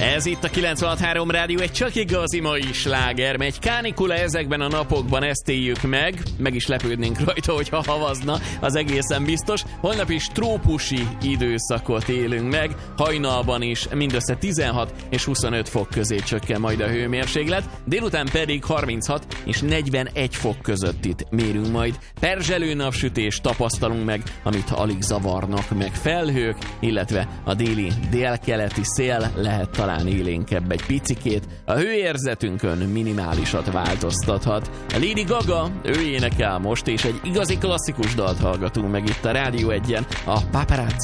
Ez itt a 96.3 Rádió, egy csak igazi mai sláger. Megy kánikula ezekben a napokban, ezt éljük meg is lepődnénk rajta, hogyha havazna, az egészen biztos. Holnap is trópusi időszakot élünk meg, hajnalban is mindössze 16 és 25 fok közé csökken majd a hőmérséklet, délután pedig 36 és 41 fok között itt mérünk majd. Perzselő napsütést tapasztalunk meg, amit alig zavarnak meg felhők, illetve a déli délkeleti szél lehet talán élénkebb egy picikét, a hőérzetünkön minimálisat változtathat. A Lady Gaga, ő énekel most, és egy igazi klasszikus dalt hallgatunk meg itt a Rádió 1-en, a Paparazzi